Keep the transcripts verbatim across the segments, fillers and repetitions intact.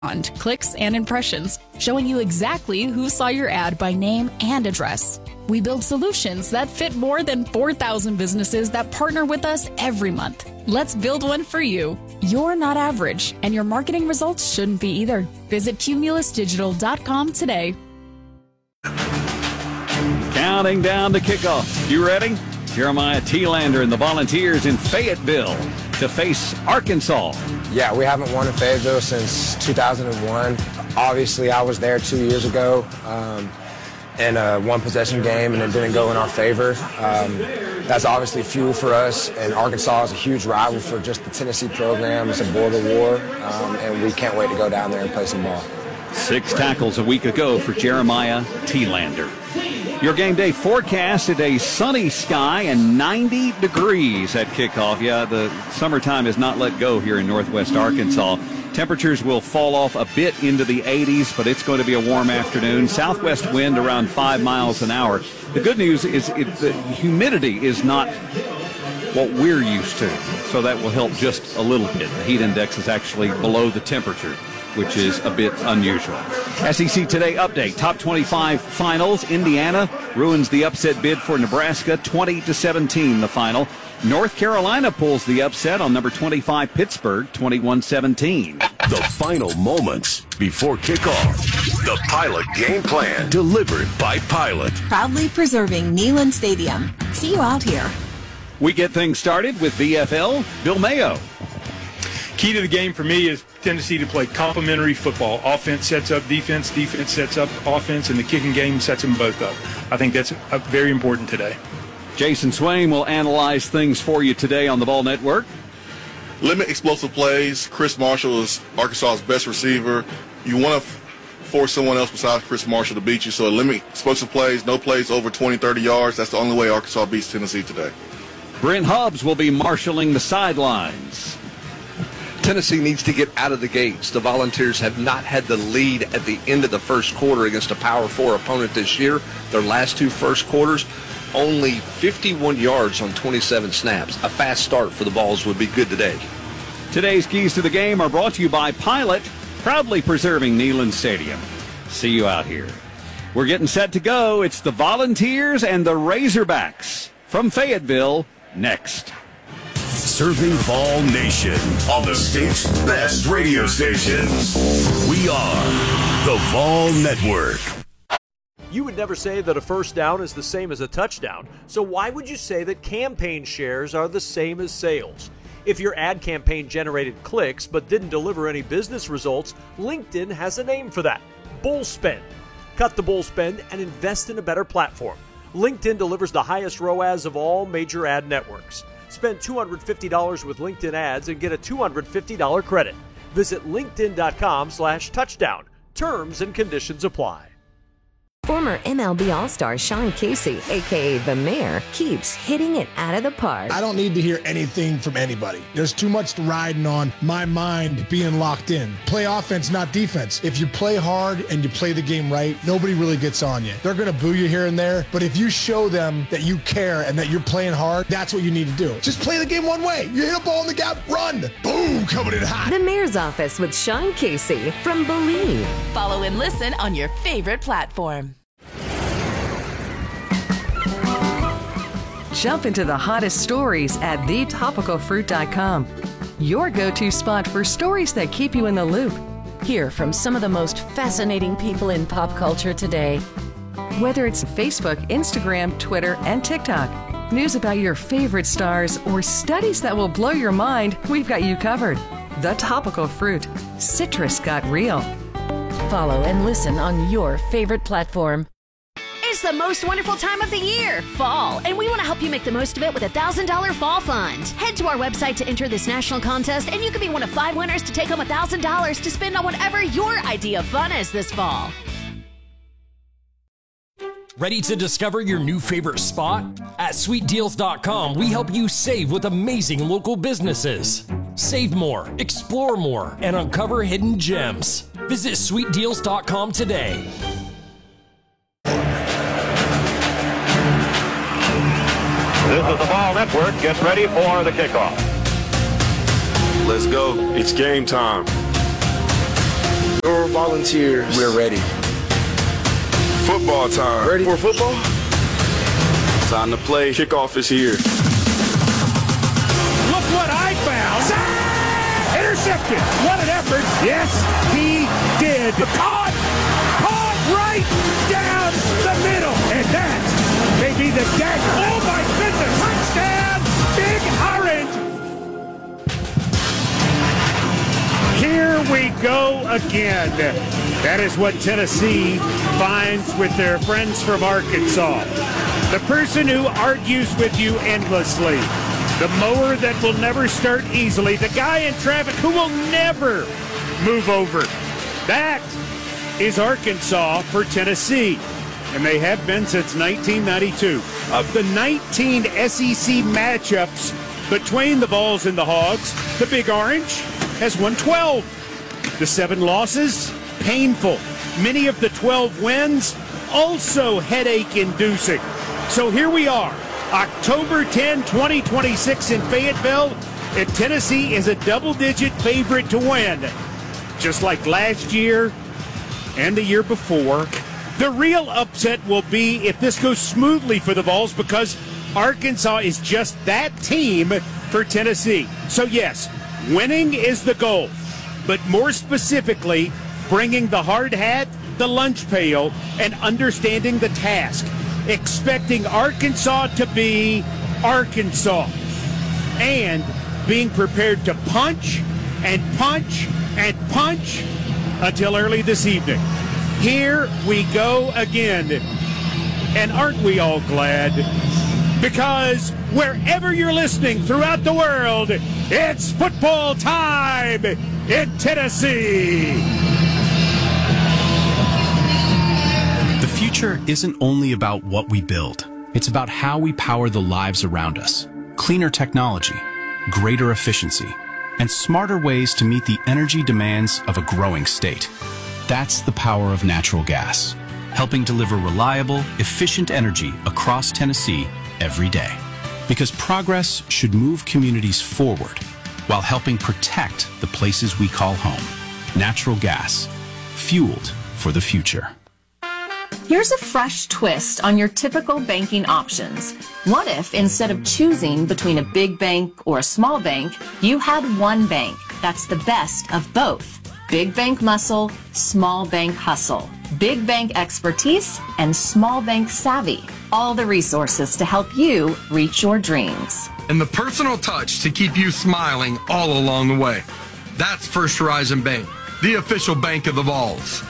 clicks and impressions, showing you exactly who saw your ad by name and address. We build solutions that fit more than four thousand businesses that partner with us every month. Let's build one for you. You're not average, and your marketing results shouldn't be either. Visit cumulus digital dot com today. Counting down to kickoff. You ready? Jeremiah Thielander and the Volunteers in Fayetteville to face Arkansas. Yeah, we haven't won in Fayetteville since two thousand one. Obviously, I was there two years ago um, in a one-possession game, and it didn't go in our favor. Um, that's obviously fuel for us, and Arkansas is a huge rival for just the Tennessee program. It's a border war, um, and we can't wait to go down there and play some ball. Six tackles a week ago for Jeremiah Thielander. Your game day forecast today, sunny sky and ninety degrees at kickoff. Yeah, the summertime has not let go here in northwest Arkansas. Temperatures will fall off a bit into the eighties, but it's going to be a warm afternoon. Southwest wind around five miles an hour. The good news is it, the humidity is not what we're used to, so that will help just a little bit. The heat index is actually below the temperature, which is a bit unusual. S E C Today update. Top twenty-five finals. Indiana ruins the upset bid for Nebraska, twenty to seventeen the final. North Carolina pulls the upset on number twenty-five Pittsburgh, twenty-one seventeen. The final moments before kickoff. The Pilot game plan delivered by Pilot. Proudly preserving Neyland Stadium. See you out here. We get things started with V F L. Bill Mayo. Key to the game for me is Tennessee to play complementary football. Offense sets up defense, defense sets up offense, and the kicking game sets them both up. I think that's uh, very important today. Jason Swain will analyze things for you today on the Ball Network. Limit explosive plays. Chris Marshall is Arkansas's best receiver. You want to f- force someone else besides Chris Marshall to beat you, so limit explosive plays, no plays over twenty, thirty yards. That's the only way Arkansas beats Tennessee today. Brent Hubbs will be marshaling the sidelines. Tennessee needs to get out of the gates. The Volunteers have not had the lead at the end of the first quarter against a Power Four opponent this year. Their last two first quarters, only fifty-one yards on twenty-seven snaps. A fast start for the Vols would be good today. Today's keys to the game are brought to you by Pilot, proudly preserving Neyland Stadium. See you out here. We're getting set to go. It's the Volunteers and the Razorbacks from Fayetteville next. Serving Vol Nation on the state's best radio stations. We are the Vol Network. You would never say that a first down is the same as a touchdown, so why would you say that campaign shares are the same as sales? If your ad campaign generated clicks but didn't deliver any business results, LinkedIn has a name for that: bull spend. Cut the bull spend and invest in a better platform. LinkedIn delivers the highest R O A S of all major ad networks. Spend two hundred fifty dollars with LinkedIn ads and get a two hundred fifty dollars credit. Visit linkedin.com slash touchdown. Terms and conditions apply. Former M L B All-Star Sean Casey, a k a. The Mayor, keeps hitting it out of the park. I don't need to hear anything from anybody. There's too much riding on my mind being locked in. Play offense, not defense. If you play hard and you play the game right, nobody really gets on you. They're going to boo you here and there, but if you show them that you care and that you're playing hard, that's what you need to do. Just play the game one way. You hit a ball in the gap, run. Boom, coming in hot. The Mayor's Office with Sean Casey from Believe. Follow and listen on your favorite platform. Jump into the hottest stories at the topical fruit dot com. Your go-to spot for stories that keep you in the loop. Hear from some of the most fascinating people in pop culture today. Whether it's Facebook, Instagram, Twitter, and TikTok, news about your favorite stars, or studies that will blow your mind, we've got you covered. The Topical Fruit. Citrus got real. Follow and listen on your favorite platform. It's the most wonderful time of the year, fall, and we want to help you make the most of it with a one thousand dollars Fall Fund. Head to our website to enter this national contest, and you could be one of five winners to take home one thousand dollars to spend on whatever your idea of fun is this fall. Ready to discover your new favorite spot? At sweet deals dot com, we help you save with amazing local businesses. Save more, explore more, and uncover hidden gems. Visit sweet deals dot com today. This is the Ball Network. Get ready for the kickoff. Let's go. It's game time. Volunteers, we're ready. Football time. Ready for football? Time to play. Kickoff is here. Look what I found. Sack! Intercepted. What an effort. Yes, he did. Caught. Caught right down the middle. And that may be the dagger. Oh, my goodness. Touchdown. Big Orange. Here we go again. That is what Tennessee finds with their friends from Arkansas. The person who argues with you endlessly. The mower that will never start easily. The guy in traffic who will never move over. That is Arkansas for Tennessee. And they have been since nineteen ninety-two. Of the nineteen S E C matchups between the Vols and the Hogs, the Big Orange has won twelve. The seven losses, painful. Many of the twelve wins, also headache-inducing. So here we are, October tenth, twenty twenty-six in Fayetteville, and Tennessee is a double-digit favorite to win. Just like last year and the year before. The real upset will be if this goes smoothly for the Vols, because Arkansas is just that team for Tennessee. So yes, winning is the goal, but more specifically, bringing the hard hat, the lunch pail, and understanding the task. Expecting Arkansas to be Arkansas. And being prepared to punch and punch and punch until early this evening. Here we go again. And aren't we all glad? Because wherever you're listening throughout the world, it's football time in Tennessee. The future isn't only about what we build. It's about how we power the lives around us. Cleaner technology, greater efficiency, and smarter ways to meet the energy demands of a growing state. That's the power of natural gas, helping deliver reliable, efficient energy across Tennessee every day. Because progress should move communities forward while helping protect the places we call home. Natural gas, fueled for the future. Here's a fresh twist on your typical banking options. What if, instead of choosing between a big bank or a small bank, you had one bank that's the best of both? Big bank muscle, small bank hustle. Big bank expertise and small bank savvy. All the resources to help you reach your dreams. And the personal touch to keep you smiling all along the way. That's First Horizon Bank, the official bank of the Vols.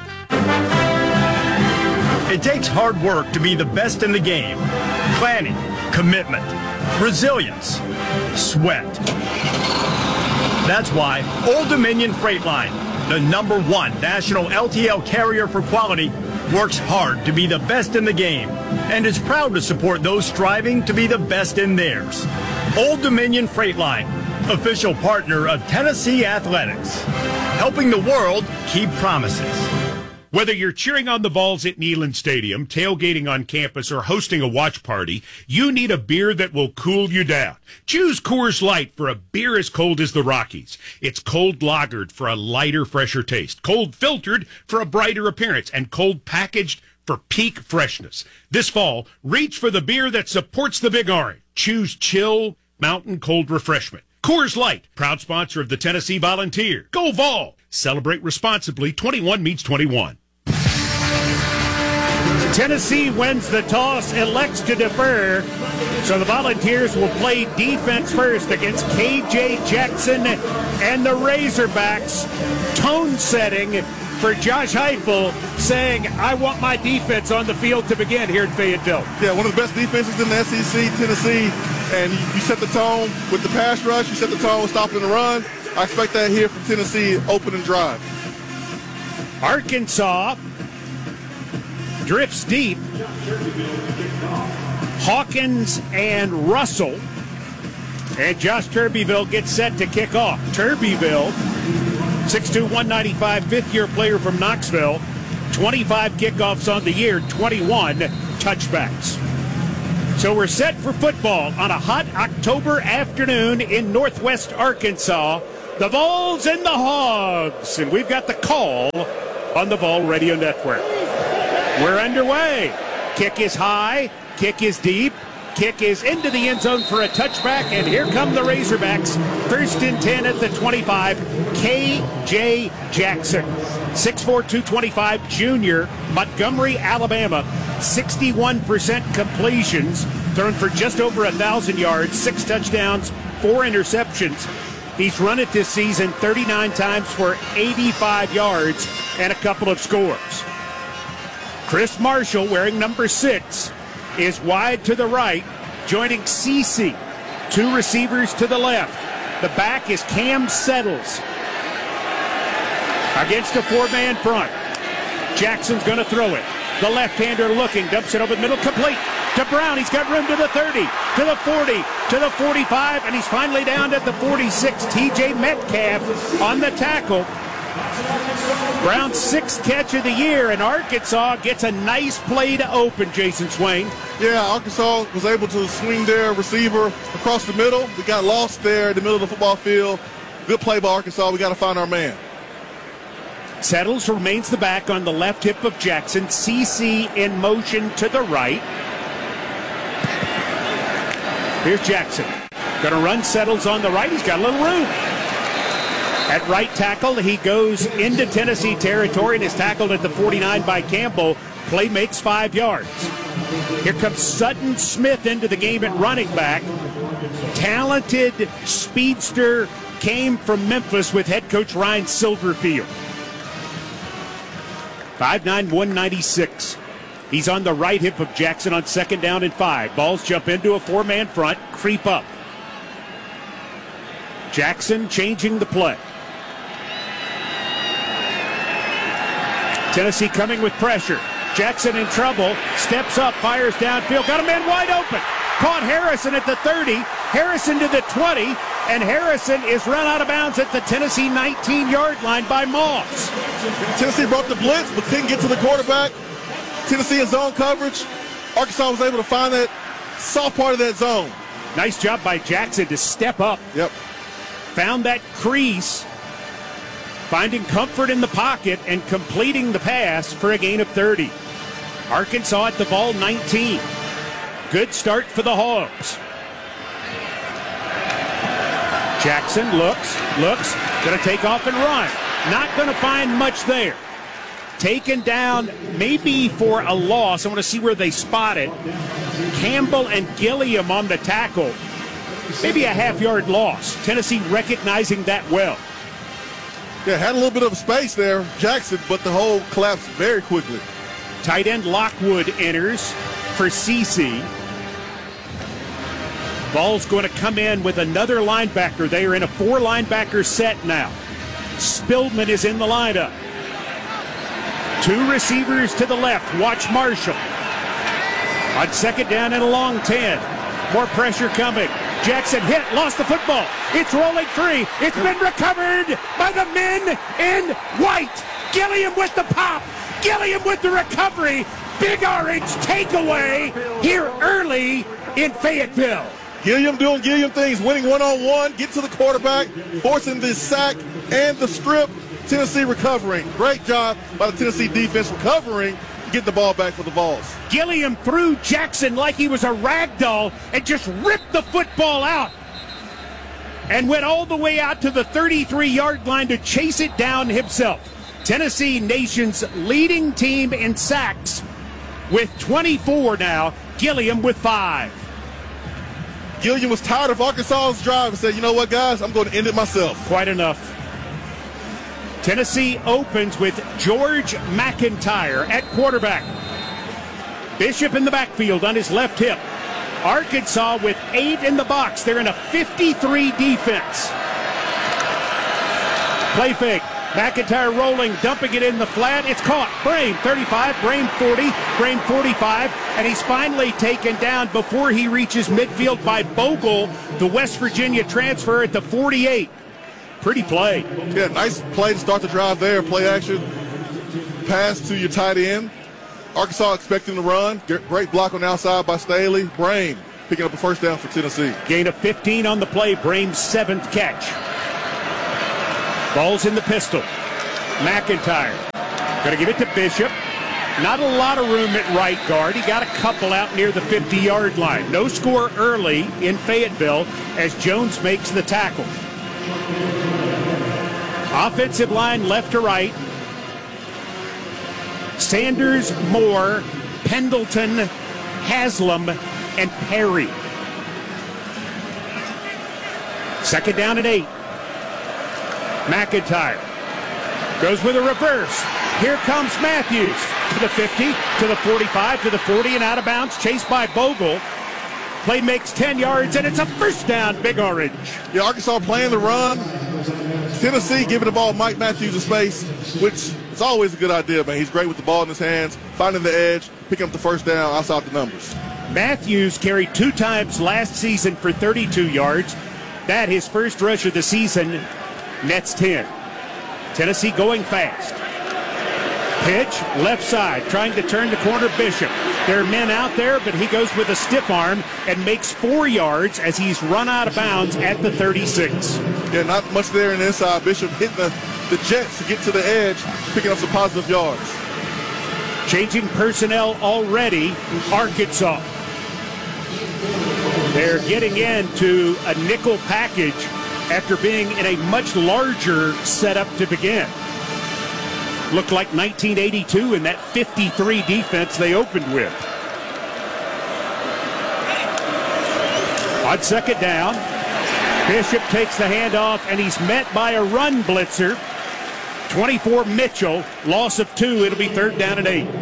It takes hard work to be the best in the game. Planning, commitment, resilience, sweat. That's why Old Dominion Freight Line, the number one national L T L carrier for quality, works hard to be the best in the game and is proud to support those striving to be the best in theirs. Old Dominion Freight Line, official partner of Tennessee Athletics, helping the world keep promises. Whether you're cheering on the Vols at Neyland Stadium, tailgating on campus, or hosting a watch party, you need a beer that will cool you down. Choose Coors Light for a beer as cold as the Rockies. It's cold lagered for a lighter, fresher taste, cold filtered for a brighter appearance, and cold packaged for peak freshness. This fall, reach for the beer that supports the Big Orange. Choose chill, mountain cold refreshment. Coors Light, proud sponsor of the Tennessee Volunteer. Go Vol! Celebrate responsibly. twenty-one meets twenty-one. Tennessee wins the toss, elects to defer, so the Volunteers will play defense first against K J Jackson and the Razorbacks. Tone setting for Josh Heupel, saying, I want my defense on the field to begin here in Fayetteville. Yeah, one of the best defenses in the S E C, Tennessee, and you set the tone with the pass rush, you set the tone with stopping the run. I expect that here from Tennessee, opening drive. Arkansas drifts deep. Hawkins and Russell. And Josh Turbyville gets set to kick off. Turbyville, six two, one ninety-five, fifth-year player from Knoxville. twenty-five kickoffs on the year, twenty-one touchbacks. So we're set for football on a hot October afternoon in northwest Arkansas. The Vols and the Hogs. And we've got the call on the Vol Radio Network. We're underway. Kick is high. Kick is deep. Kick is into the end zone for a touchback. And here come the Razorbacks. First and ten at the twenty-five. K J Jackson. six four, two twenty-five junior. Montgomery, Alabama. sixty-one percent completions. Thrown for just over one thousand yards. Six touchdowns. Four interceptions. He's run it this season thirty-nine times for eighty-five yards and a couple of scores. Chris Marshall, wearing number six, is wide to the right, joining C C. Two receivers to the left. The back is Cam Settles against a four-man front. Jackson's going to throw it. The left-hander looking, dumps it over the middle, complete to Brown. He's got room to the thirty, to the forty, to the forty-five, and he's finally down at the forty-six. T J Metcalf on the tackle. Brown's sixth catch of the year, and Arkansas gets a nice play to open, Jason Swain. Yeah, Arkansas was able to swing their receiver across the middle. We got lost there in the middle of the football field. Good play by Arkansas. We got to find our man. Settles remains the back on the left hip of Jackson. C C in motion to the right. Here's Jackson. Going to run Settles on the right. He's got a little room. At right tackle, he goes into Tennessee territory and is tackled at the forty-nine by Campbell. Play makes five yards. Here comes Sutton Smith into the game at running back. Talented speedster, came from Memphis with head coach Ryan Silverfield. five nine, one ninety-six. He's on the right hip of Jackson on second down and five. Balls jump into a four-man front, creep up. Jackson changing the play. Tennessee coming with pressure. Jackson in trouble, steps up, fires downfield, got a man wide open. Caught Harrison at the thirty, Harrison to the twenty, and Harrison is run out of bounds at the Tennessee nineteen-yard line by Moss. Tennessee brought the blitz, but couldn't get to the quarterback. Tennessee in zone coverage. Arkansas was able to find that soft part of that zone. Nice job by Jackson to step up. Yep. Found that crease, finding comfort in the pocket and completing the pass for a gain of thirty. Arkansas at the ball, nineteen. Good start for the Hogs. Jackson looks, looks, going to take off and run. Not going to find much there. Taken down maybe for a loss. I want to see where they spot it. Campbell and Gilliam on the tackle. Maybe a half-yard loss. Tennessee recognizing that well. Yeah, had a little bit of space there, Jackson, but the hole collapsed very quickly. Tight end Lockwood enters for C C. Ball's going to come in with another linebacker. They are in a four-linebacker set now. Spillman is in the lineup. Two receivers to the left. Watch Marshall. On second down and a long ten. More pressure coming. Jackson hit, lost the football. It's rolling free. It's been recovered by the men in white. Gilliam with the pop. Gilliam with the recovery. Big Orange takeaway here early in Fayetteville. Gilliam doing Gilliam things, winning one-on-one, get to the quarterback, forcing the sack and the strip. Tennessee recovering. Great job by the Tennessee defense recovering, get the ball back for the Vols. Gilliam threw Jackson like he was a rag doll and just ripped the football out and went all the way out to the thirty-three-yard line to chase it down himself. Tennessee, nation's leading team in sacks with twenty-four now. Gilliam with five. Gilliam was tired of Arkansas's drive and said, you know what, guys, I'm going to end it myself. Quite enough. Tennessee opens with George McIntyre at quarterback. Bishop in the backfield on his left hip. Arkansas with eight in the box. They're in a fifty-three defense. Play fake. McIntyre rolling, dumping it in the flat. It's caught. Brame, thirty-five. Brame, forty. Brame, forty-five. And he's finally taken down before he reaches midfield by Bogle, the West Virginia transfer at the forty-eight. Pretty play. Yeah, nice play to start the drive there. Play action. Pass to your tight end. Arkansas expecting to run. Great block on the outside by Staley. Brame picking up a first down for Tennessee. Gain of fifteen on the play. Brame's seventh catch. Ball's in the pistol. McIntyre going to give it to Bishop. Not a lot of room at right guard. He got a couple out near the fifty-yard line. No score early in Fayetteville as Jones makes the tackle. Offensive line left to right. Sanders, Moore, Pendleton, Haslam, and Perry. Second down and eight. McIntyre goes with a reverse. Here comes Matthews to the fifty, to the forty-five, to the forty, and out of bounds, chased by Bogle. Play makes ten yards, and it's a first down, Big Orange. Yeah, Arkansas playing the run. Tennessee giving the ball Mike Matthews a space, which is always a good idea, man. He's great with the ball in his hands, finding the edge, picking up the first down outside the numbers. Matthews carried two times last season for thirty-two yards. That, his first rush of the season, nets ten. Tennessee going fast. Pitch, left side, trying to turn the corner, Bishop. There are men out there, but he goes with a stiff arm and makes four yards as he's run out of bounds at the thirty-six. Yeah, not much there in the inside. Bishop hitting the, the jets to get to the edge, picking up some positive yards. Changing personnel already, Arkansas. They're getting into a nickel package after being in a much larger setup to begin. Looked like nineteen eighty-two in that fifty-three defense they opened with. On second down, Bishop takes the handoff, and he's met by a run blitzer. twenty-four Mitchell, loss of two. It'll be third down and eight.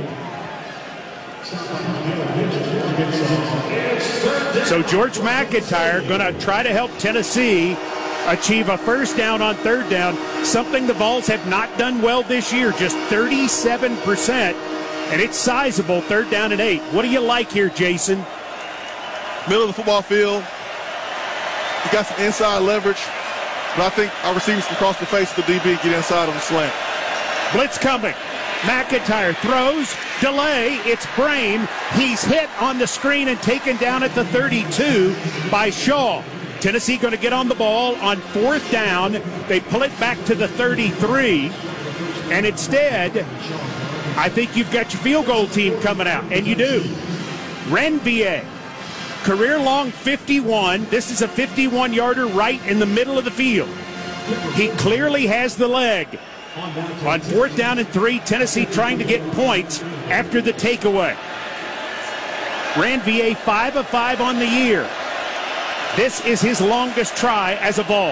So George McIntyre going to try to help Tennessee achieve a first down on third down, something the Vols have not done well this year, just thirty-seven percent, and it's sizable, third down and eight. What do you like here, Jason? Middle of the football field. You got some inside leverage, but I think our receivers can cross the face of the D B, get inside on the slant. Blitz coming. McIntyre throws, delay, it's Brame. He's hit on the screen and taken down at the thirty-two by Shaw. Tennessee going to get on the ball on fourth down. They pull it back to the thirty-three, and instead, I think you've got your field goal team coming out, and you do. Renvier, career-long fifty-one. This is a fifty-one-yarder right in the middle of the field. He clearly has the leg. On fourth down and three, Tennessee trying to get points after the takeaway. Renvier, five of five on the year. This is his longest try as a Vol.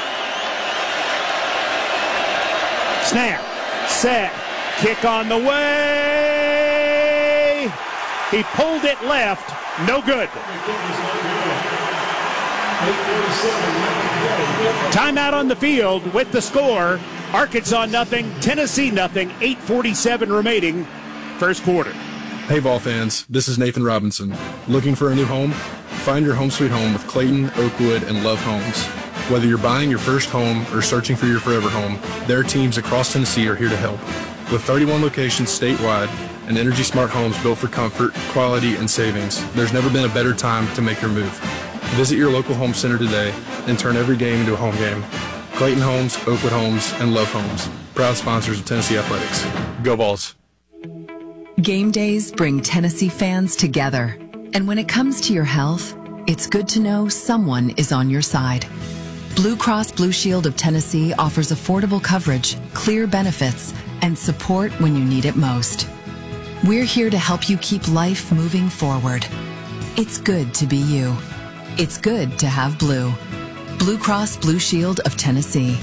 Snap, set, kick on the way. He pulled it left, no good. Timeout on the field with the score. Arkansas nothing, Tennessee nothing, eight forty-seven remaining, first quarter. Hey Vol fans, this is Nathan Robinson. Looking for a new home? Find your home sweet home with Clayton, Oakwood, and Love Homes. Whether you're buying your first home or searching for your forever home, their teams across Tennessee are here to help. With thirty-one locations statewide and Energy Smart homes built for comfort, quality, and savings, there's never been a better time to make your move. Visit your local home center today and turn every game into a home game. Clayton Homes, Oakwood Homes, and Love Homes, proud sponsors of Tennessee Athletics. Go Vols. Game days bring Tennessee fans together. And when it comes to your health, it's good to know someone is on your side. Blue Cross Blue Shield of Tennessee offers affordable coverage, clear benefits, and support when you need it most. We're here to help you keep life moving forward. It's good to be you. It's good to have blue. Blue Cross Blue Shield of Tennessee.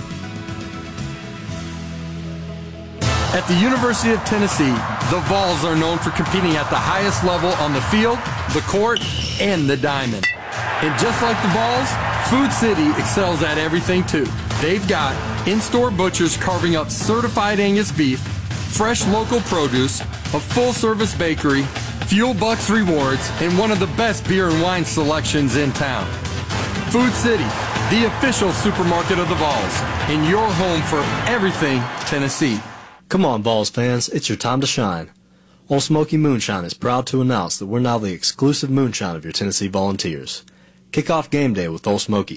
At the University of Tennessee, the Vols are known for competing at the highest level on the field, the court, and the diamond. And just like the Vols, Food City excels at everything too. They've got in-store butchers carving up certified Angus beef, fresh local produce, a full-service bakery, Fuel Bucks rewards, and one of the best beer and wine selections in town. Food City, the official supermarket of the Vols, and your home for everything Tennessee. Come on, Vols fans, it's your time to shine. Old Smoky Moonshine is proud to announce that we're now the exclusive moonshine of your Tennessee Volunteers. Kick off game day with Old Smoky.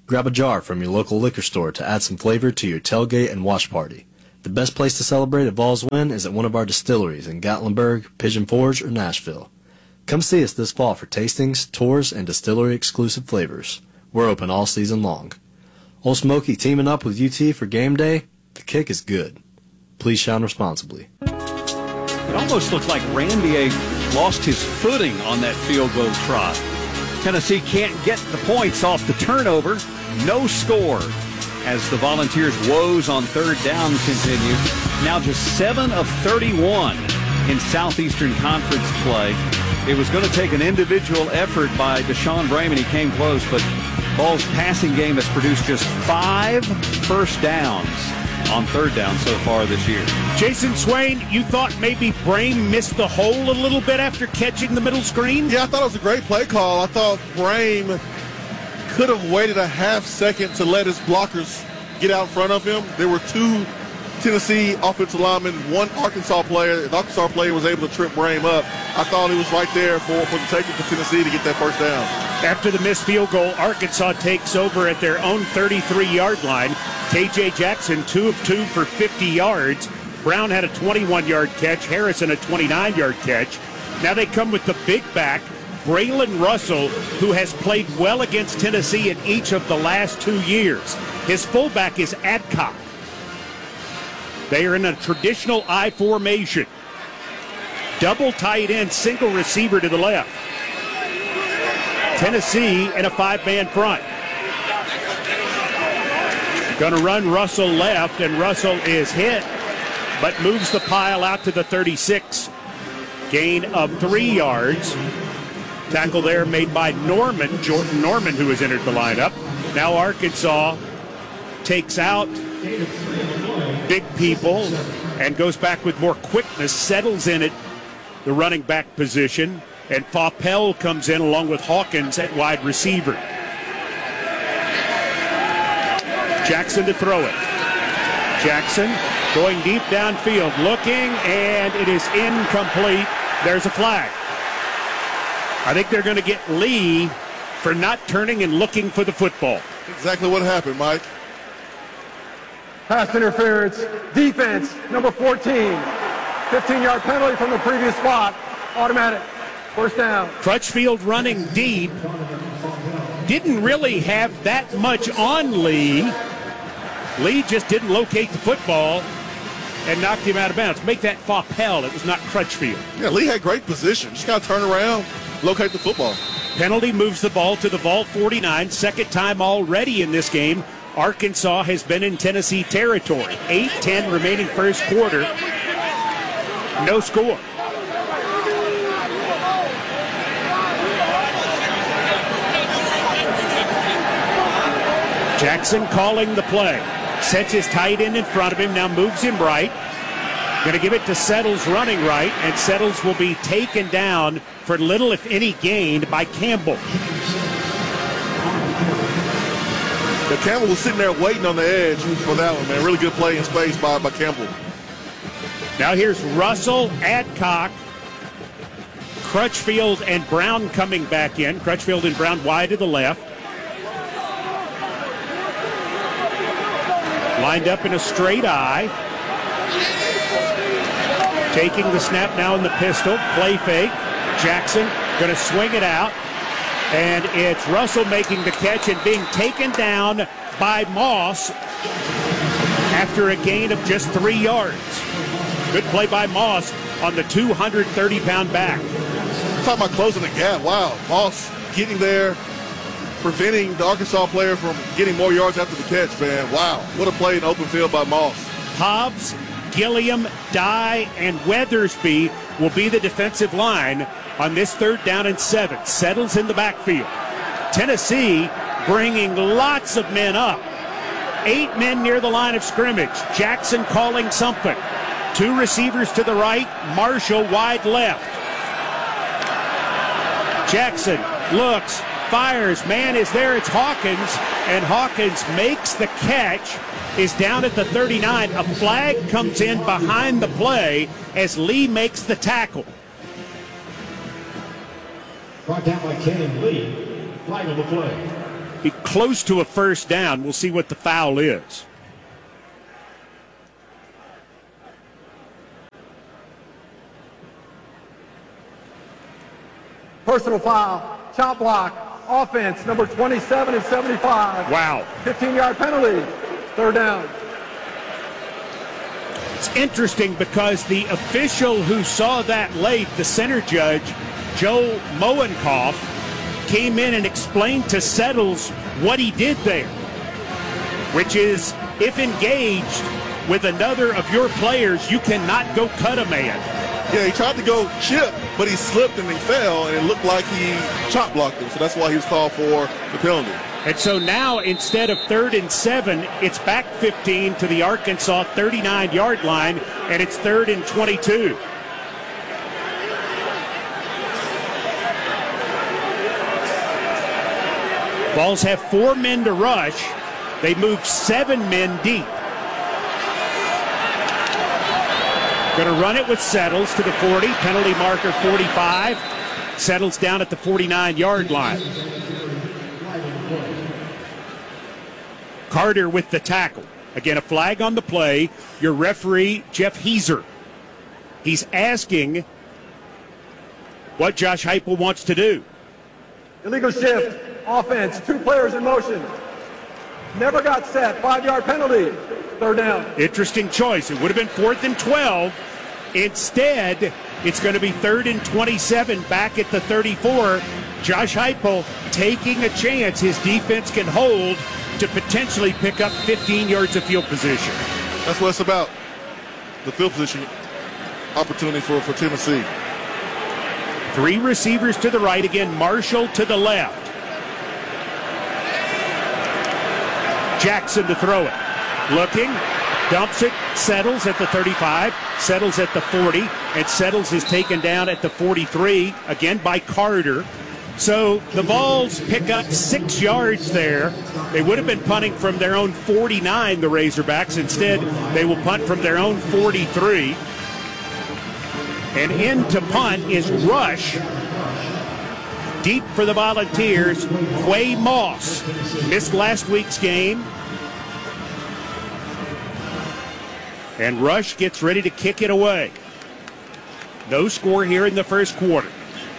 Grab a jar from your local liquor store to add some flavor to your tailgate and watch party. The best place to celebrate a Vols win is at one of our distilleries in Gatlinburg, Pigeon Forge, or Nashville. Come see us this fall for tastings, tours, and distillery-exclusive flavors. We're open all season long. Old Smoky teaming up with U T for game day? The kick is good. Please shine responsibly. It almost looked like Randier lost his footing on that field goal try. Tennessee can't get the points off the turnover. No score as the Volunteers' woes on third down continue. Now just seven of thirty-one in Southeastern Conference play. It was going to take an individual effort by Deshaun Brayman. He came close, but Vols' passing game has produced just five first downs on third down so far this year. Jason Swain, you thought maybe Brame missed the hole a little bit after catching the middle screen? Yeah, I thought it was a great play call. I thought Brame could have waited a half second to let his blockers get out in front of him. There were two Tennessee offensive linemen, one Arkansas player. The Arkansas player was able to trip Brame up. I thought he was right there for, for the taking for Tennessee to get that first down. After the missed field goal, Arkansas takes over at their own thirty-three-yard line. K J Jackson, two of two for fifty yards. Brown had a twenty-one-yard catch. Harrison, a twenty-nine-yard catch. Now they come with the big back, Braylon Russell, who has played well against Tennessee in each of the last two years. His fullback is Adcock. They are in a traditional I formation. Double tight end, single receiver to the left. Tennessee in a five-man front. Going to run Russell left, and Russell is hit, but moves the pile out to the thirty-six. Gain of three yards. Tackle there made by Norman, Jordan Norman, who has entered the lineup. Now Arkansas takes out big people and goes back with more quickness, settles in it, the running back position, and Faupel comes in along with Hawkins at wide receiver. Jackson to throw it. Jackson going deep downfield, looking, and it is incomplete. There's a flag. I think they're going to get Lee for not turning and looking for the football. Exactly what happened, Mike. Pass interference, defense, number fourteen. fifteen-yard penalty from the previous spot. Automatic. First down. Crutchfield running deep. Didn't really have that much on Lee. Lee just didn't locate the football and knocked him out of bounds. Make that Faupel. It was not Crutchfield. Yeah, Lee had great position. Just got to turn around, locate the football. Penalty moves the ball to the Vol forty-nine. Second time already in this game. Arkansas has been in Tennessee territory. eight ten remaining first quarter. No score. Jackson calling the play. Sets his tight end in front of him. Now moves him right. Going to give it to Settles running right. And Settles will be taken down for little, if any, gained by Campbell. The Campbell was sitting there waiting on the edge for that one, man. Really good play in space by, by Campbell. Now here's Russell, Adcock, Crutchfield, and Brown coming back in. Crutchfield and Brown wide to the left. Lined up in a straight eye. Taking the snap now in the pistol. Play fake. Jackson going to swing it out. And it's Russell making the catch and being taken down by Moss after a gain of just three yards. Good play by Moss on the two hundred thirty pound back. Talking about closing the gap. Wow. Moss getting there, preventing the Arkansas player from getting more yards after the catch, man. Wow. What a play in open field by Moss. Hobbs, Gilliam, Dye, and Weathersby will be the defensive line on this third down and seven. Settles in the backfield. Tennessee bringing lots of men up. Eight men near the line of scrimmage. Jackson calling something. Two receivers to the right. Marshall wide left. Jackson looks, fires. Man is there. It's Hawkins. And Hawkins makes the catch. Is down at the thirty-nine. A flag comes in behind the play as Lee makes the tackle. Brought down by Kenyon Lee. Flag on the play. be close to a first down. We'll see what the foul is. Personal foul, chop block, offense, number twenty-seven and seventy-five. Wow. fifteen-yard penalty, third down. It's interesting because the official who saw that late, the center judge, Joe Moenkoff, came in and explained to Settles what he did there, which is if engaged with another of your players, you cannot go cut a man. Yeah, he tried to go chip, but he slipped and he fell, and it looked like he chop blocked him. So that's why he was called for the penalty. And so now, instead of third and seven, it's back fifteen to the Arkansas thirty-nine-yard line, and it's third and twenty-two. Vols have four men to rush. They moved seven men deep. Going to run it with Settles to the forty. Penalty marker forty-five. Settles down at the forty-nine-yard line. Carter with the tackle. Again, a flag on the play. Your referee, Jeff Heiser. He's asking what Josh Heupel wants to do. Illegal shift, offense, two players in motion. Never got set, five-yard penalty, third down. Interesting choice. It would have been fourth and twelve. Instead, it's going to be third and twenty-seven back at the thirty-four. Josh Heupel taking a chance his defense can hold to potentially pick up fifteen yards of field position. That's what it's about, the field position opportunity for, for Tennessee. Three receivers to the right. Again, Marshall to the left. Jackson to throw it. Looking, dumps it, Settles at the thirty-five, Settles at the forty, and Settles is taken down at the forty-three, again by Carter. So the Vols pick up six yards there. They would have been punting from their own forty-nine, the Razorbacks. Instead, they will punt from their own forty-three. And in to punt is Rush. Deep for the Volunteers, Quay Moss. Missed last week's game. And Rush gets ready to kick it away. No score here in the first quarter.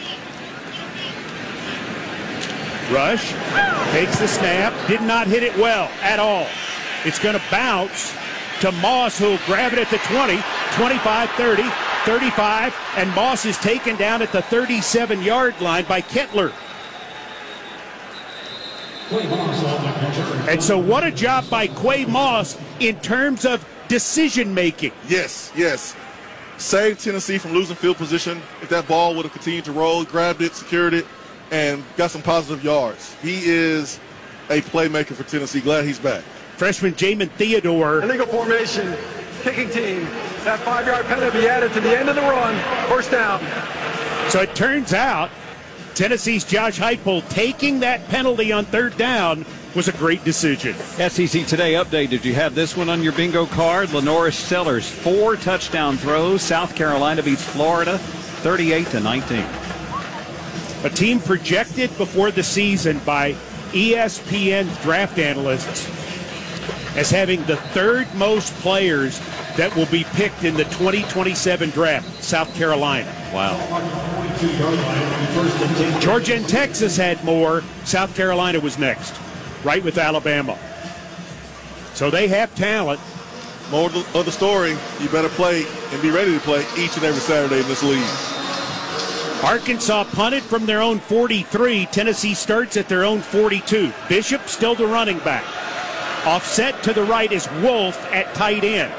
Rush takes the snap, did not hit it well at all. It's going to bounce to Moss, who will grab it at the twenty, twenty-five, thirty, thirty-five, and Moss is taken down at the thirty-seven-yard line by Kettler. And so what a job by Quay Moss in terms of decision-making. Yes, yes. Saved Tennessee from losing field position. If that ball would have continued to roll, grabbed it, secured it, and got some positive yards. He is a playmaker for Tennessee. Glad he's back. Freshman Jamin Theodore. Illegal formation, kicking team. That five-yard penalty added to the end of the run. First down. So it turns out Tennessee's Josh Heupel taking that penalty on third down was a great decision. S E C Today update. Did you have this one on your bingo card? Lenoris Sellers, four touchdown throws. South Carolina beats Florida thirty-eight to nineteen. A team projected before the season by E S P N draft analysts as having the third most players that will be picked in the twenty twenty-seven draft, South Carolina. Wow. Georgia and Texas had more. South Carolina was next, right with Alabama. So they have talent. More of the story, you better play and be ready to play each and every Saturday in this league. Arkansas punted from their own forty-three. Tennessee starts at their own forty-two. Bishop still the running back. Offset to the right is Wolf at tight end.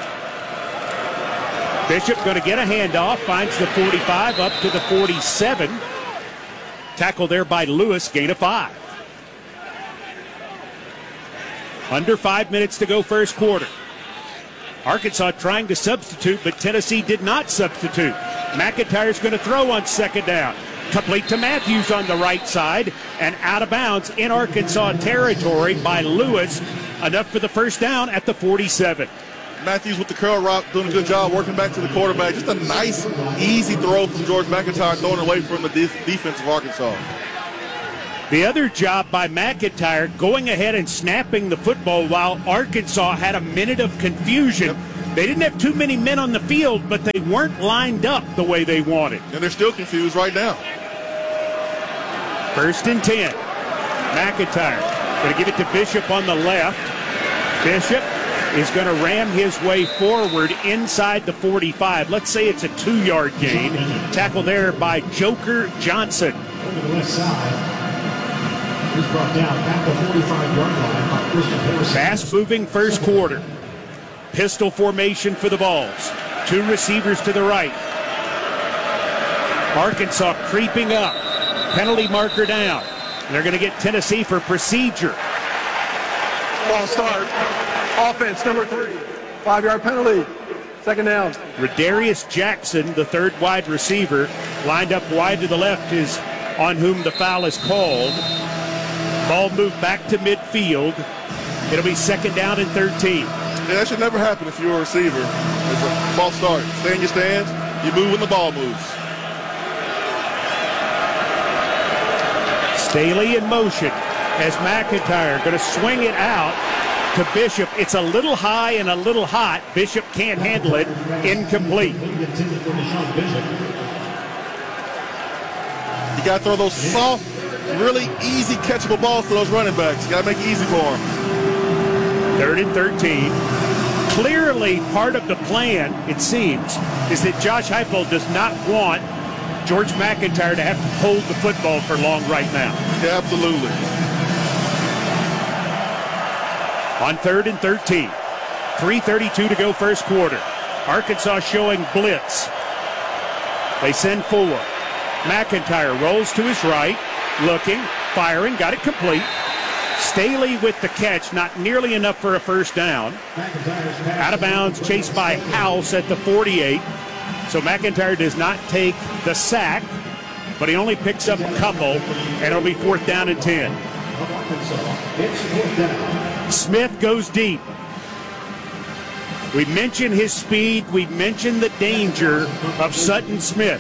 Bishop going to get a handoff, finds the forty-five up to the forty-seven. Tackle there by Lewis, gain of five. Under five minutes to go first quarter. Arkansas trying to substitute, but Tennessee did not substitute. McIntyre's going to throw on second down. Complete to Matthews on the right side and out of bounds in Arkansas territory by Lewis. Enough for the first down at the forty-seven. Matthews with the curl route, doing a good job working back to the quarterback. Just a nice, easy throw from George McIntyre, throwing it away from the de- defense of Arkansas. The other job by McIntyre, going ahead and snapping the football while Arkansas had a minute of confusion. Yep. They didn't have too many men on the field, but they weren't lined up the way they wanted. And they're still confused right now. First and ten. McIntyre going to give it to Bishop on the left. Bishop is going to ram his way forward inside the forty-five. Let's say it's a two-yard gain. Tackle there by Joker Johnson. Over the left side. He's brought down at the forty-five-yard line by Christian Harrison. Fast-moving first quarter. Pistol formation for the Vols. Two receivers to the right. Arkansas creeping up. Penalty marker down. They're going to get Tennessee for procedure. Ball start. Offense number three. Five-yard penalty. Second down. Radarius Jackson, the third wide receiver, lined up wide to the left, is on whom the foul is called. Ball moved back to midfield. It'll be second down and thirteen. Yeah, that should never happen if you're a receiver. It's a false start. Stay in your stands. You move when the ball moves. Staley in motion as McIntyre going to swing it out to Bishop. It's a little high and a little hot. Bishop can't handle it. Incomplete. You got to throw those soft, really easy catchable balls to those running backs. You got to make it easy for them. Third and thirteen. Clearly part of the plan, it seems, is that Josh Heupel does not want George McIntyre to have to hold the football for long right now. Yeah, absolutely. On third and thirteen. three thirty-two to go first quarter. Arkansas showing blitz. They send four. McIntyre rolls to his right, looking, firing, got it complete. Staley with the catch, not nearly enough for a first down. Out of bounds, chased by House at the forty-eight. So McIntyre does not take the sack, but he only picks up a couple, and it'll be fourth down and ten. Smith goes deep. We mentioned his speed. We mentioned the danger of Sutton Smith.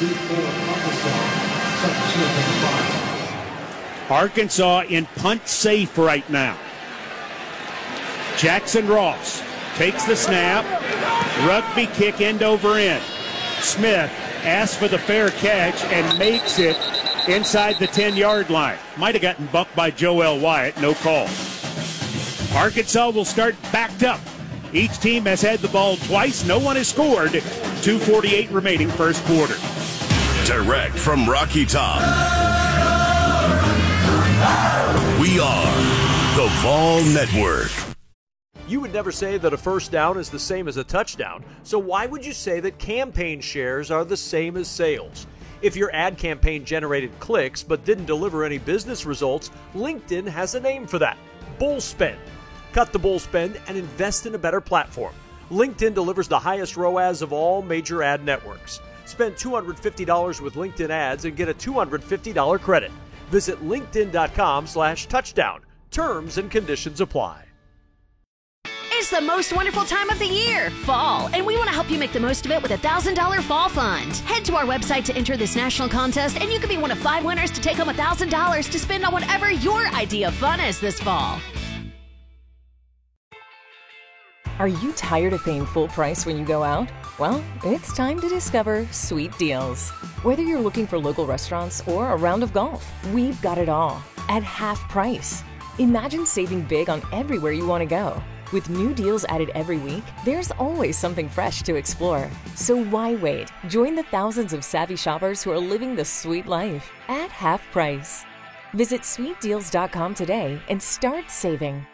Arkansas in punt safe right now. Jackson Ross takes the snap. Rugby kick end over end. Smith asks for the fair catch and makes it inside the ten-yard line. Might have gotten bumped by Joel Wyatt. No call. Arkansas will start backed up. Each team has had the ball twice. No one has scored. two forty-eight remaining first quarter. Direct from Rocky Top. We are the Vol Network. You would never say that a first down is the same as a touchdown, so why would you say that campaign shares are the same as sales? If your ad campaign generated clicks but didn't deliver any business results, LinkedIn has a name for that: bull spend. Cut the bull spend and invest in a better platform. LinkedIn delivers the highest R O A S of all major ad networks. Spend two hundred fifty dollars with LinkedIn ads and get a two hundred fifty dollars credit. Visit linkedin.com slash touchdown. Terms and conditions apply. It's the most wonderful time of the year, fall, and we want to help you make the most of it with a one thousand dollars fall fund. Head to our website to enter this national contest, and you could be one of five winners to take home one thousand dollars to spend on whatever your idea of fun is this fall. Are you tired of paying full price when you go out? Well, it's time to discover Sweet Deals. Whether you're looking for local restaurants or a round of golf, we've got it all at half price. Imagine saving big on everywhere you want to go. With new deals added every week, there's always something fresh to explore. So why wait? Join the thousands of savvy shoppers who are living the sweet life at half price. Visit sweet deals dot com today and start saving.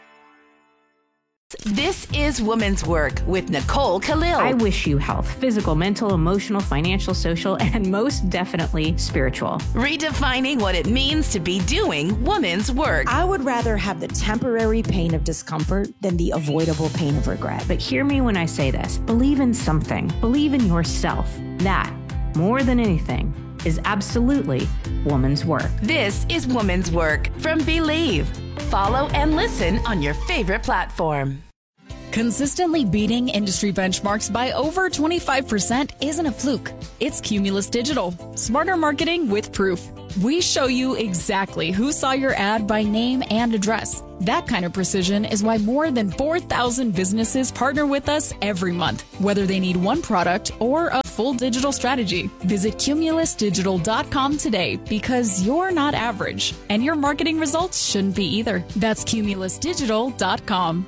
This is Women's Work with Nicole Khalil. I wish you health, physical, mental, emotional, financial, social, and most definitely spiritual. Redefining what it means to be doing women's work. I would rather have the temporary pain of discomfort than the avoidable pain of regret. But hear me when I say this. Believe in something. Believe in yourself. That, more than anything, is absolutely woman's work. This is Woman's Work from Believe. Follow and listen on your favorite platform. Consistently beating industry benchmarks by over twenty-five percent isn't a fluke. It's Cumulus Digital. Smarter marketing with proof. We show you exactly who saw your ad by name and address. That kind of precision is why more than four thousand businesses partner with us every month, whether they need one product or a full digital strategy. Visit cumulus digital dot com today because you're not average, and your marketing results shouldn't be either. That's cumulus digital dot com.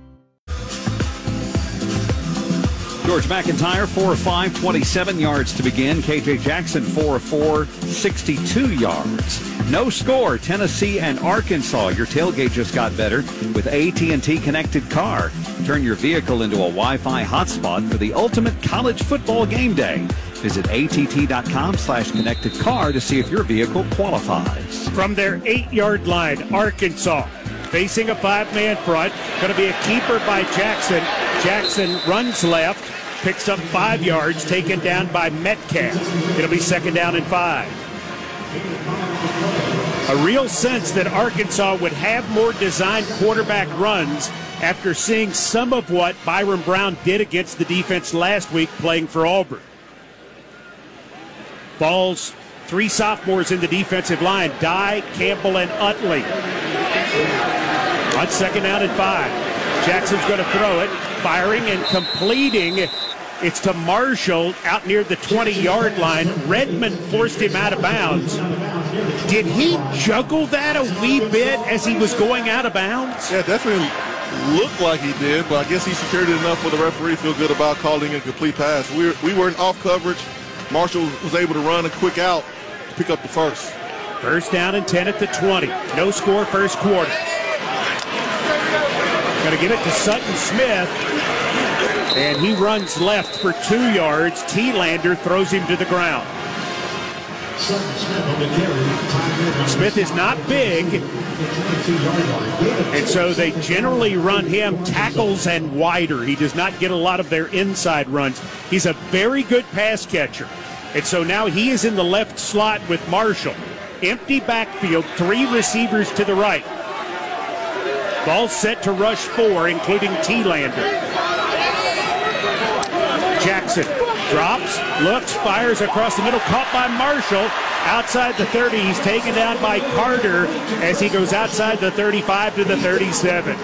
George McIntyre, four of five, twenty-seven yards to begin. K J Jackson, four of four, sixty-two yards. No score, Tennessee and Arkansas. Your tailgate just got better with A T and T Connected Car. Turn your vehicle into a Wi-Fi hotspot for the ultimate college football game day. Visit A T T dot com slash connected car to see if your vehicle qualifies. From their eight-yard line, Arkansas facing a five-man front. Going to be a keeper by Jackson. Jackson runs left, picks up five yards, taken down by Metcalf. It'll be second down and five. A real sense that Arkansas would have more designed quarterback runs after seeing some of what Byron Brown did against the defense last week playing for Auburn. Vols, three sophomores in the defensive line, Dye, Campbell, and Utley. On second down and five. Jackson's going to throw it, firing and completing. It's to Marshall out near the twenty-yard line. Redmond forced him out of bounds. Did he juggle that a wee bit as he was going out of bounds? Yeah, definitely looked like he did, but I guess he secured it enough for the referee to feel good about calling a complete pass. We were, we weren't off coverage. Marshall was able to run a quick out to pick up the first. First down and ten at the twenty. No score first quarter. Going to give it to Sutton Smith. And he runs left for two yards. T-Lander throws him to the ground. Smith is not big, and so they generally run him tackles and wider. He does not get a lot of their inside runs. He's a very good pass catcher. And so now he is in the left slot with Marshall. Empty backfield, three receivers to the right. Ball set to rush four, including T-Lander. Jackson drops, looks, fires across the middle, caught by Marshall. Outside the thirty, he's taken down by Carter as he goes outside the thirty-five to the thirty-seven.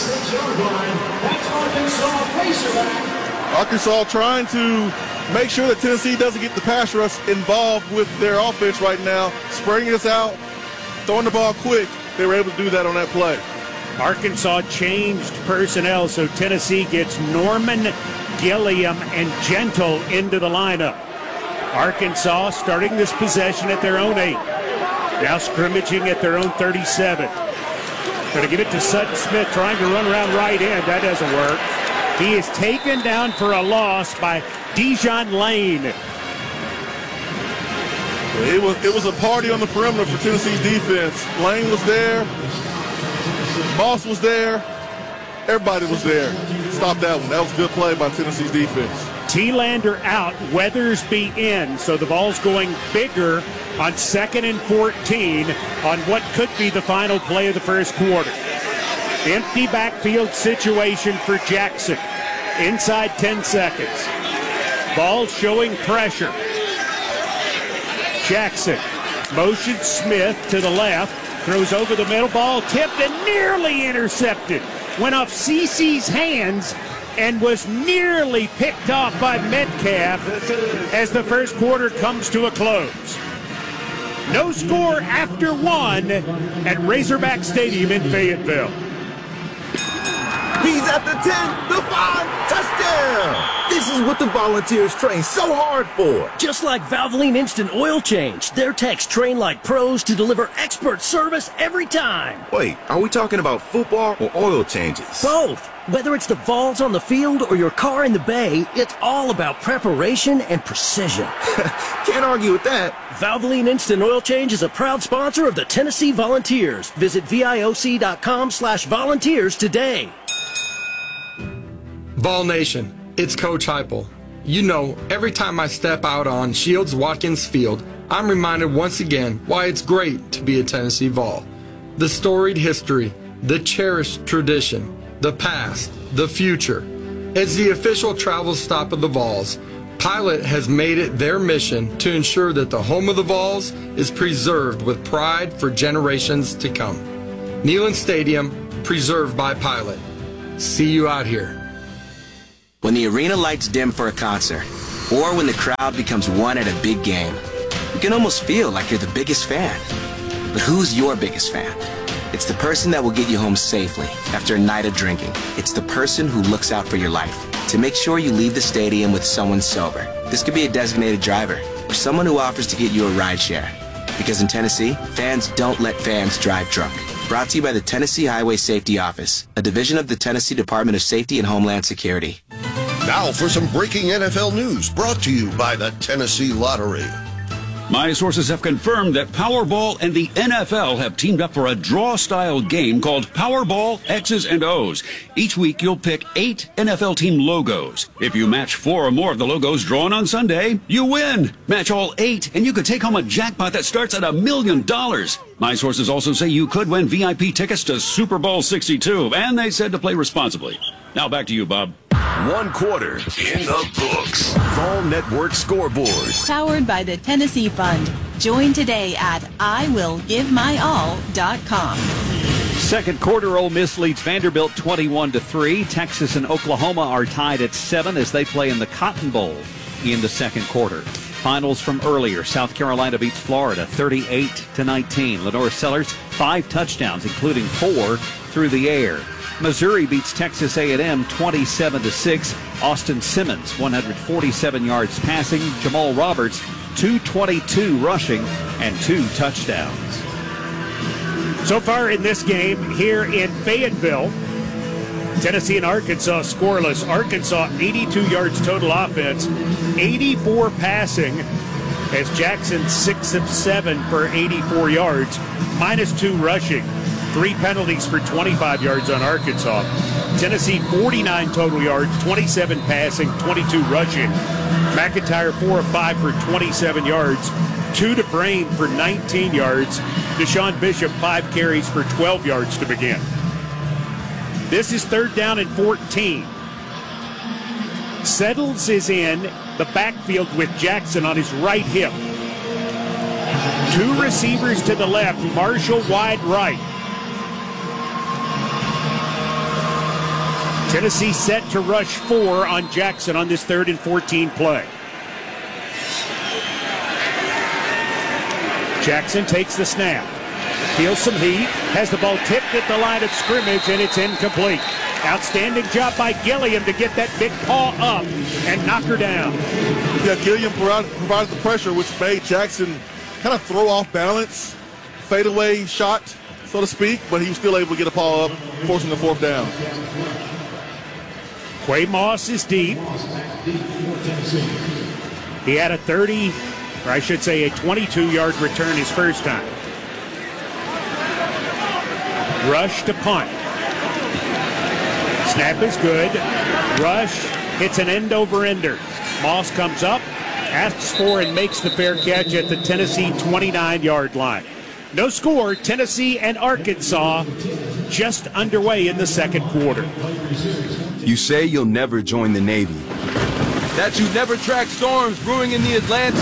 Arkansas trying to make sure that Tennessee doesn't get the pass rush involved with their offense right now. Spreading us out, throwing the ball quick. They were able to do that on that play. Arkansas changed personnel, so Tennessee gets Norman, Gilliam, and Gentle into the lineup. Arkansas starting this possession at their own eight. Now scrimmaging at their own thirty-seven. Going to give it to Sutton Smith, trying to run around right end. That doesn't work. He is taken down for a loss by Dijon Lane. It was, it was a party on the perimeter for Tennessee's defense. Lane was there. Moss was there. Everybody was there. Stop that one. That was a good play by Tennessee's defense. T-Lander out, Weathersby in, so the ball's going bigger on second and fourteen on what could be the final play of the first quarter. Empty backfield situation for Jackson. Inside ten seconds. Ball showing pressure. Jackson motions Smith to the left, throws over the middle, ball tipped and nearly intercepted. Went off Cece's hands and was nearly picked off by Metcalf as the first quarter comes to a close. No score after one at Razorback Stadium in Fayetteville. He's at the ten, the five, touchdown! This is what the Volunteers train so hard for. Just like Valvoline Instant Oil Change, their techs train like pros to deliver expert service every time. Wait, are we talking about football or oil changes? Both. Whether it's the Vols on the field or your car in the bay, it's all about preparation and precision. Can't argue with that. Valvoline Instant Oil Change is a proud sponsor of the Tennessee Volunteers. Visit VIOC.com slash volunteers today. Vol Nation, it's Coach Heupel. You know, every time I step out on Shields Watkins Field, I'm reminded once again why it's great to be a Tennessee Vol. The storied history, the cherished tradition, the past, the future. As the official travel stop of the Vols, Pilot has made it their mission to ensure that the home of the Vols is preserved with pride for generations to come. Neyland Stadium, preserved by Pilot. See you out here. When the arena lights dim for a concert, or when the crowd becomes one at a big game, you can almost feel like you're the biggest fan. But who's your biggest fan? It's the person that will get you home safely after a night of drinking. It's the person who looks out for your life to make sure you leave the stadium with someone sober. This could be a designated driver or someone who offers to get you a ride share. Because in Tennessee, fans don't let fans drive drunk. Brought to you by the Tennessee Highway Safety Office, a division of the Tennessee Department of Safety and Homeland Security. Now for some breaking N F L news brought to you by the Tennessee Lottery. My sources have confirmed that Powerball and the N F L have teamed up for a draw-style game called Powerball X's and O's. Each week, you'll pick eight N F L team logos. If you match four or more of the logos drawn on Sunday, you win. Match all eight, and you could take home a jackpot that starts at a million dollars. My sources also say you could win V I P tickets to Super Bowl sixty-two, and they said to play responsibly. Now back to you, Bob. One quarter in the books. Vol Network Scoreboard. Powered by the Tennessee Fund. Join today at I will give my all dot com. Second quarter, Ole Miss leads Vanderbilt twenty-one to three. Texas and Oklahoma are tied at seven as they play in the Cotton Bowl in the second quarter. Finals from earlier. South Carolina beats Florida thirty-eight to nineteen. Lenore Sellers, five touchdowns, including four through the air. Missouri beats Texas A and M twenty-seven to six. Austin Simmons, one hundred forty-seven yards passing. Jamal Roberts, two twenty-two rushing and two touchdowns. So far in this game here in Fayetteville, Tennessee and Arkansas scoreless. Arkansas eighty-two yards total offense, eighty-four passing, as Jackson six of seven for eighty-four yards, minus two rushing. Three penalties for twenty-five yards on Arkansas. Tennessee forty-nine total yards, twenty-seven passing, twenty-two rushing. McIntyre four of five for twenty-seven yards. Two to Brain for nineteen yards. Deshaun Bishop five carries for twelve yards to begin. This is third down and fourteen. Settles is in the backfield with Jackson on his right hip. Two receivers to the left, Marshall wide right. Tennessee set to rush four on Jackson on this third and fourteen play. Jackson takes the snap, feels some heat, has the ball tipped at the line of scrimmage, and it's incomplete. Outstanding job by Gilliam to get that big paw up and knock her down. Yeah, Gilliam provided the pressure, which made Jackson kind of throw off balance, fadeaway shot, so to speak, but he was still able to get a paw up, forcing the fourth down. Quay Moss is deep. He had a thirty, or I should say a twenty-two yard return his first time. Rush to punt. Snap is good. Rush hits an end over ender. Moss comes up, asks for and makes the fair catch at the Tennessee twenty-nine yard line. No score, Tennessee and Arkansas just underway in the second quarter. You say you'll never join the Navy. That you never track storms brewing in the Atlantic.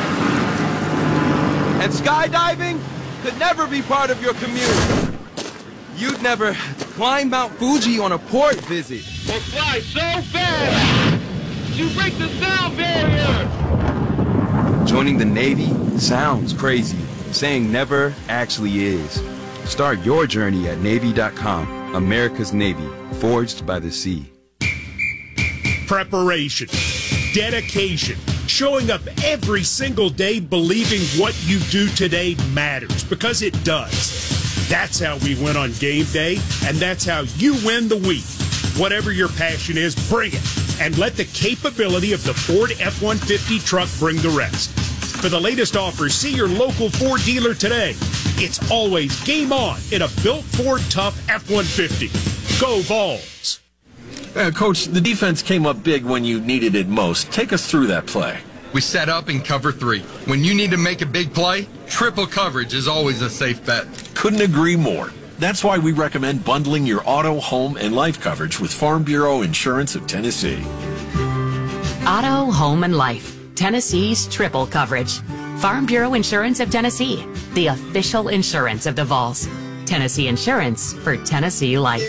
And skydiving could never be part of your commute. You'd never climb Mount Fuji on a port visit. Or fly so fast, you break the sound barrier. Joining the Navy sounds crazy. Saying never actually is. Start your journey at Navy dot com. America's Navy, forged by the sea. Preparation, dedication, showing up every single day believing what you do today matters, because it does. That's how we win on game day, and that's how you win the week. Whatever your passion is, bring it, and let the capability of the Ford F one fifty truck bring the rest. For the latest offers, see your local Ford dealer today. It's always game on in a built Ford Tough F one fifty. Go Vols! Uh, Coach, the defense came up big when you needed it most. Take us through that play. We set up in cover three. When you need to make a big play, triple coverage is always a safe bet. Couldn't agree more. That's why we recommend bundling your auto, home, and life coverage with Farm Bureau Insurance of Tennessee. Auto, home, and life. Tennessee's triple coverage. Farm Bureau Insurance of Tennessee, the official insurance of the Vols. Tennessee Insurance for Tennessee life.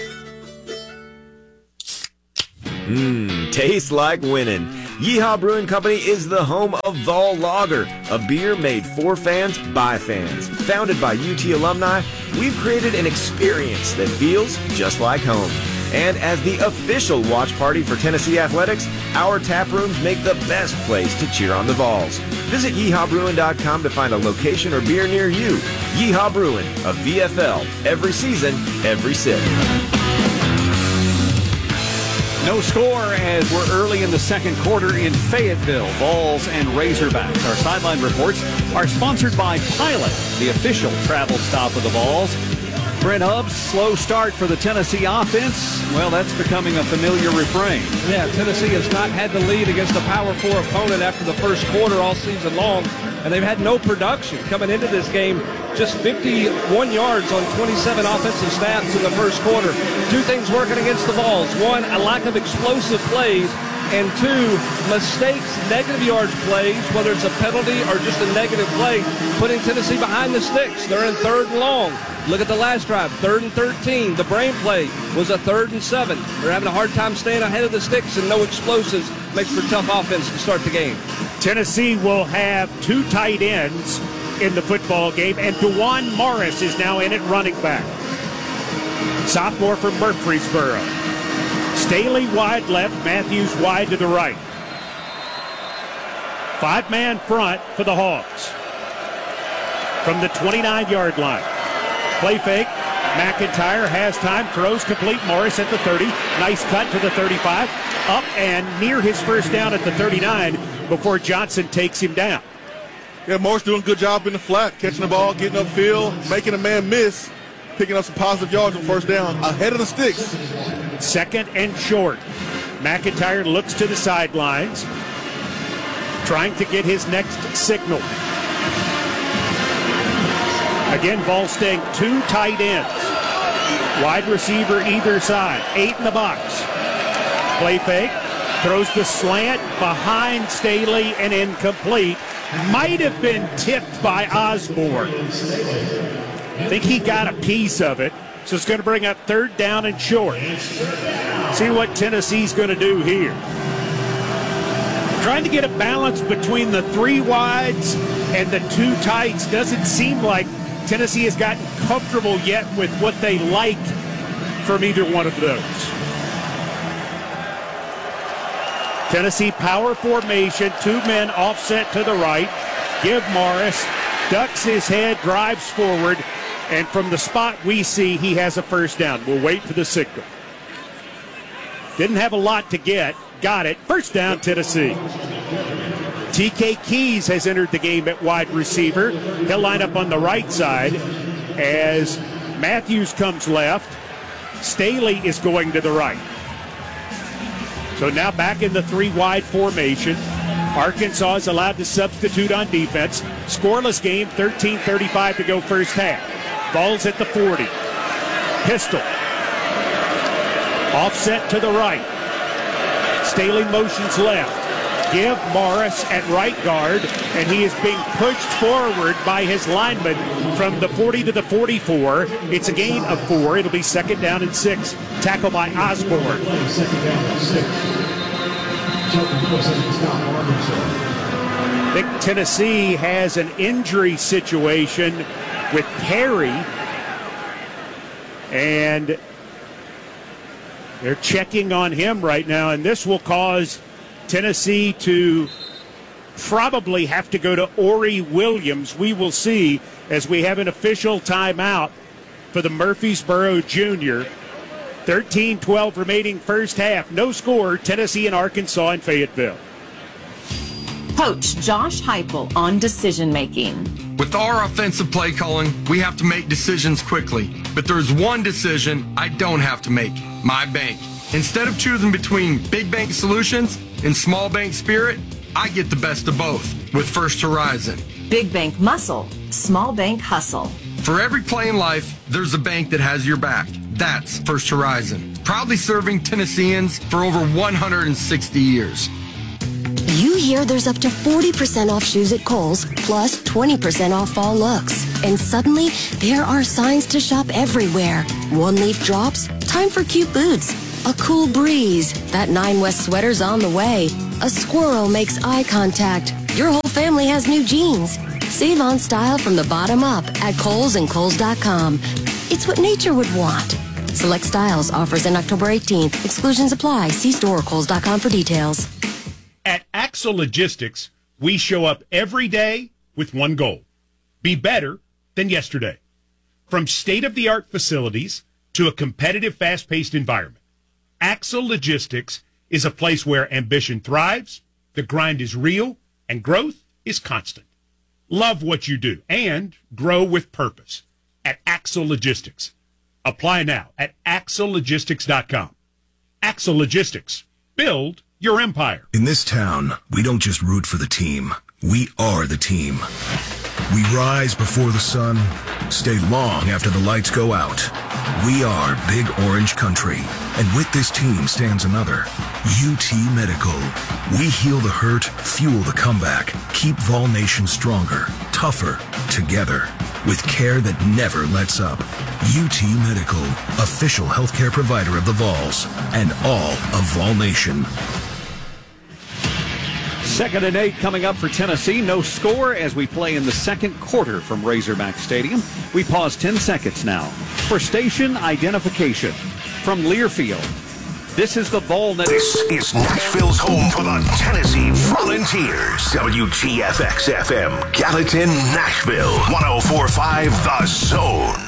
Mmm, tastes like winning. Yeehaw Brewing Company is the home of Vol Lager, a beer made for fans by fans. Founded by U T alumni, we've created an experience that feels just like home. And as the official watch party for Tennessee Athletics, our tap rooms make the best place to cheer on the Vols. Visit yeehaw brewing dot com to find a location or beer near you. Yeehaw Brewing, a V F L, every season, every sip. No score as we're early in the second quarter in Fayetteville. Vols and Razorbacks. Our sideline reports are sponsored by Pilot, the official travel stop of the Vols. Brent Hubbs, slow start for the Tennessee offense. Well, that's becoming a familiar refrain. Yeah, Tennessee has not had the lead against a Power Four opponent after the first quarter all season long, and they've had no production coming into this game. Just fifty-one yards on twenty-seven offensive snaps in the first quarter. Two things working against the Vols. One, a lack of explosive plays, and two, mistakes, negative yards plays, whether it's a penalty or just a negative play, putting Tennessee behind the sticks. They're in third and long. Look at the last drive, third and thirteen. The brain play was a third and seven. They're having a hard time staying ahead of the sticks, and no explosives makes for tough offense to start the game. Tennessee will have two tight ends in the football game, and DeJuan Morris is now in at running back. Sophomore from Murfreesboro. Staley wide left, Matthews wide to the right. Five-man front for the Hogs. From the twenty-nine-yard line. Play fake. McIntyre has time, throws complete. Morris at the thirty. Nice cut to the thirty-five. Up and near his first down at the thirty-nine before Johnson takes him down. Yeah, Morris doing a good job in the flat, catching the ball, getting upfield, making a man miss, picking up some positive yards on first down, ahead of the sticks. Second and short. McIntyre looks to the sidelines, trying to get his next signal. Again, ball staying two tight ends. Wide receiver either side. Eight in the box. Play fake. Throws the slant behind Staley and incomplete. Might have been tipped by Osborne. I think he got a piece of it. So it's going to bring up third down and short. See what Tennessee's going to do here. Trying to get a balance between the three wides and the two tights. Doesn't seem like Tennessee has gotten comfortable yet with what they like from either one of those. Tennessee power formation, two men offset to the right. Give Morris, ducks his head, drives forward, and from the spot we see, he has a first down. We'll wait for the signal. Didn't have a lot to get, got it. First down, Tennessee. T K Keys has entered the game at wide receiver. He'll line up on the right side as Matthews comes left. Staley is going to the right. So now back in the three wide formation. Arkansas is allowed to substitute on defense. Scoreless game, thirteen thirty-five to go first half. Ball's at the forty. Pistol. Offset to the right. Staley motions left. Give Morris at right guard, and he is being pushed forward by his lineman from the forty to the forty-four. It's a gain of four. It'll be second down and six. Tackle by Osborne. I think Tennessee has an injury situation with Perry, and they're checking on him right now, and this will cause Tennessee to probably have to go to Ori Williams. We will see as we have an official timeout for the Murfreesboro Junior. thirteen twelve remaining first half. No score, Tennessee and Arkansas in Fayetteville. Coach Josh Heupel on decision making. With our offensive play calling, we have to make decisions quickly. But there's one decision I don't have to make, my bank. Instead of choosing between big bank solutions and small bank spirit, I get the best of both with First Horizon. Big bank muscle, small bank hustle. For every play in life, there's a bank that has your back. That's First Horizon, proudly serving Tennesseans for over one hundred sixty years. You hear there's up to forty percent off shoes at Kohl's, plus twenty percent off fall looks. And suddenly, there are signs to shop everywhere. One leaf drops, time for cute boots. A cool breeze, that Nine West sweater's on the way. A squirrel makes eye contact. Your whole family has new jeans. Save on style from the bottom up at Kohl's and Kohl's dot com. It's what nature would want. Select styles, offers in October eighteenth. Exclusions apply. See store or Kohl's dot com for details. At Axle Logistics, we show up every day with one goal: be better than yesterday. From state-of-the-art facilities to a competitive, fast-paced environment, Axle Logistics is a place where ambition thrives, the grind is real, and growth is constant. Love what you do and grow with purpose at Axle Logistics. Apply now at axle logistics dot com. Axle Logistics. Build your empire. In this town, we don't just root for the team. We are the team. We rise before the sun, stay long after the lights go out. We are Big Orange Country, and with this team stands another, U T Medical. We heal the hurt, fuel the comeback, keep Vol Nation stronger, tougher, together, with care that never lets up. U T Medical, official healthcare provider of the Vols, and all of Vol Nation. Second and eight coming up for Tennessee. No score as we play in the second quarter from Razorback Stadium. We pause ten seconds now for station identification. From Learfield, this is the Vol Net. This is Nashville's home for the Tennessee Volunteers. W G F X F M, Gallatin, Nashville. one oh four point five The Zone.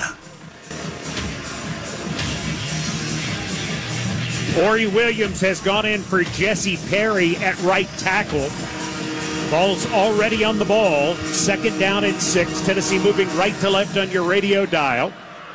Ori Williams has gone in for Jesse Perry at right tackle. Ball's already on the ball. Second down and six. Tennessee moving right to left on your radio dial.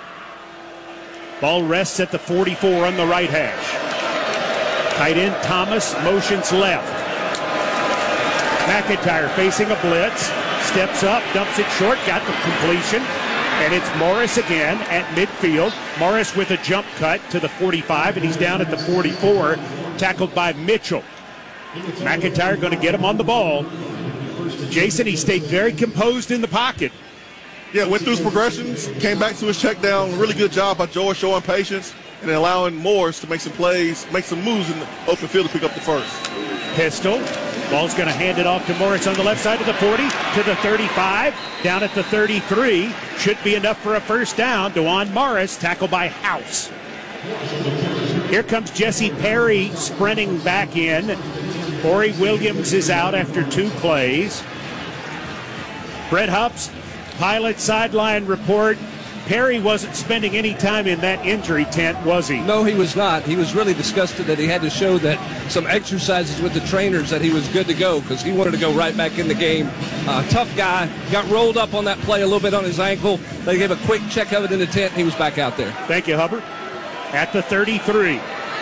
Ball rests at the forty-four on the right hash. Tight end Thomas motions left. McIntyre facing a blitz. Steps up, dumps it short, got the completion. And it's Morris again at midfield. Morris with a jump cut to the forty-five, and he's down at the forty-four, tackled by Mitchell. McIntyre going to get him on the ball. Jason, he stayed very composed in the pocket. Yeah, went through his progressions, came back to his check down. Really good job by Joe showing patience and allowing Morris to make some plays, make some moves in the open field to pick up the first. Pistol. Ball's going to hand it off to Morris on the left side of the forty, to the thirty-five, down at the thirty-three. Should be enough for a first down. DeJuan Morris, tackled by House. Here comes Jesse Perry sprinting back in. Ori Williams is out after two plays. Brett Hubbs, Pilot sideline report. Perry wasn't spending any time in that injury tent, was he? No, he was not. He was really disgusted that he had to show that some exercises with the trainers that he was good to go because he wanted to go right back in the game. Uh, tough guy. Got rolled up on that play a little bit on his ankle. They gave a quick check of it in the tent, and he was back out there. Thank you, Hubbard. At the thirty-three.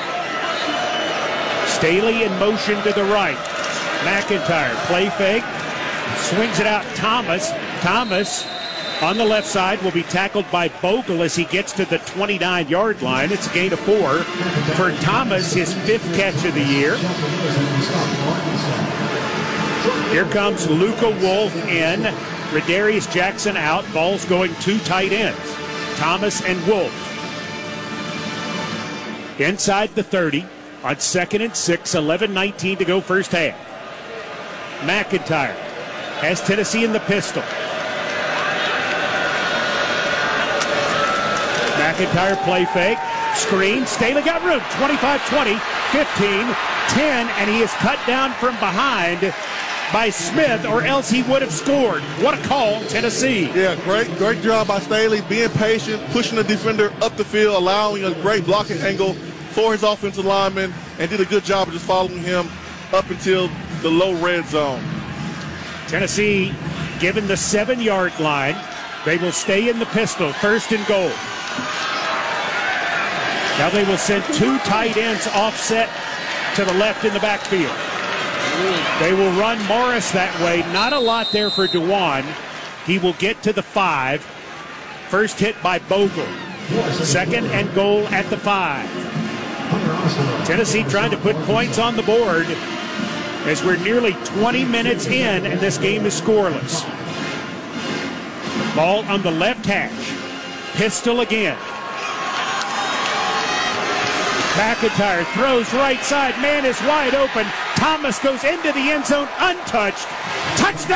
Staley in motion to the right. McIntyre, play fake. Swings it out, Thomas. Thomas on the left side will be tackled by Bogle as he gets to the twenty-nine-yard line. It's a gain of four for Thomas, his fifth catch of the year. Here comes Luka Wolf in. Radarius Jackson out. Ball's going two tight ends, Thomas and Wolf. Inside the thirty on second and six, eleven nineteen to go first half. McIntyre has Tennessee in the pistol. McIntyre play fake, screen, Staley got room, twenty-five twenty, fifteen, ten, and he is cut down from behind by Smith, or else he would have scored. What a call, Tennessee. Yeah, great, great job by Staley, being patient, pushing the defender up the field, allowing a great blocking angle for his offensive lineman, and did a good job of just following him up until the low red zone. Tennessee given the seven-yard line. They will stay in the pistol, first and goal. Now they will send two tight ends offset to the left in the backfield. They will run Morris that way. Not a lot there for DeJuan. He will get to the five. First hit by Bogle. Second and goal at the five. Tennessee trying to put points on the board as we're nearly twenty minutes in and this game is scoreless. Ball on the left hash. Pistol again. McIntyre throws right side. Man is wide open. Thomas goes into the end zone untouched. Touchdown!